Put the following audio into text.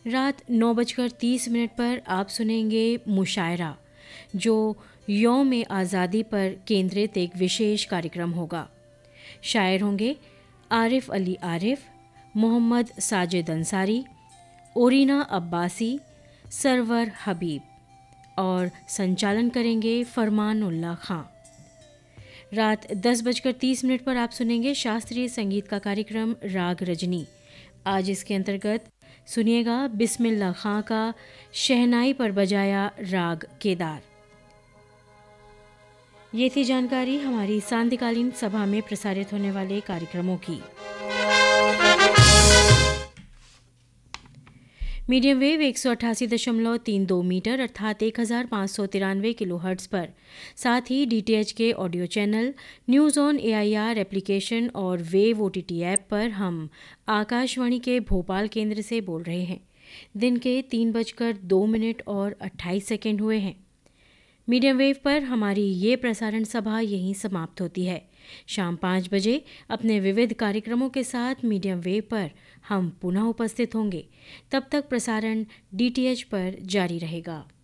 रात 9:30 पर आप सुनेंगे मुशायरा, जो यौम आज़ादी पर केंद्रित एक विशेष कार्यक्रम होगा। शायर होंगे आरिफ अली आरिफ, मोहम्मद साजिद अंसारी, ओरीना अब्बासी, सरवर हबीब और संचालन करेंगे फरमान उल्लाह खां। रात 10:30 पर आप सुनेंगे शास्त्रीय संगीत का कार्यक्रम राग रजनी। आज इसके अंतर्गत सुनिएगा बिस्मिल्लाह खां का शहनाई पर बजाया राग केदार। ये थी जानकारी हमारी सांध्यकालीन सभा में प्रसारित होने वाले कार्यक्रमों की। मीडियम वेव 188.32 मीटर अर्थात 1593 किलोहर्ट्ज़ पर, साथ ही डीटीएच के audio channel, news on AIR application और वेव ओटीटी ऐप पर हम आकाशवाणी के भोपाल केंद्र से बोल रहे हैं। दिन के 3:02 और 28 सेकंड हुए हैं। मीडियम वेव पर हमारी ये प्रसारण सभा यहीं समाप्त होती है। शाम 5 बजे अपने विविध कार्यक्रमों के साथ मीडियम वेव पर हम पुनः उपस्थित होंगे। तब तक प्रसारण डीटीएच पर जारी रहेगा।